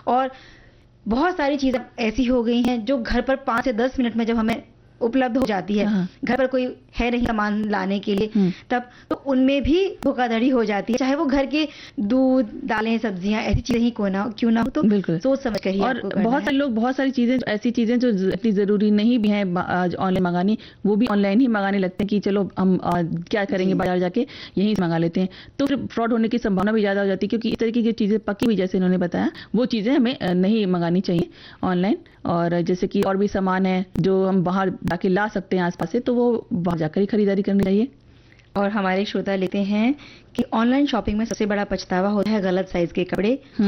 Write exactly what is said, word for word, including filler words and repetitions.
और बहुत सारी चीज़ें ऐसी हो गई हैं जो घर पर पाँच से दस मिनट में जब हमें उपलब्ध हो जाती है, हाँ। घर पर कोई है नहीं सामान लाने के लिए, हुँ। तब तो उनमें भी धोखाधड़ी हो जाती है, चाहे वो घर के दूध, दालें, सब्जियां ऐसी चीजें ही क्यों ना क्यों ना हो, तो बिल्कुल। सोच समझ कर ही और आपको करना बहुत है। सारे लोग बहुत सारी चीज़ें ऐसी चीज़ें जो ज इतनी ज़रूरी नहीं भी हैं ब आज ऑनलाइन मंगानी, वो भी ऑनलाइन ही मंगाने लगते हैं कि चलो हम अ, क्या करेंगे जी। बाज़ार जाके यहीं से मंगा लेते हैं। तो फिर फ्रॉड होने की संभावना भी ज़्यादा हो जाती है क्योंकि इस तरीके की चीज़ें पकी हुई जैसे इन्होंने बताया, वो चीज़ें हमें अ, नहीं मंगानी चाहिए ऑनलाइन। और जैसे कि और भी सामान है जो हम बाहर जाके ला सकते हैं आस-पास से, तो वो बाहर जाकर ही खरीदारी करनी चाहिए। और हमारे श्रोता लेते हैं कि ऑनलाइन शॉपिंग में सबसे बड़ा पछतावा होता है गलत साइज़ के कपड़े। हुँ।